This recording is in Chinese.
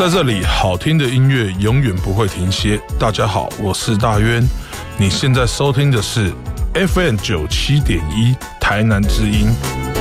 在这里，好听的音乐永远不会停歇。大家好，我是大渊，你现在收听的是 FM 97.1台南之音。